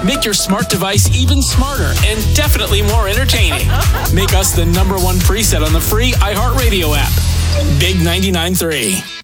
Make your smart device even smarter and definitely more entertaining. Make us the #1 preset on the free iHeartRadio app. Big 99.3.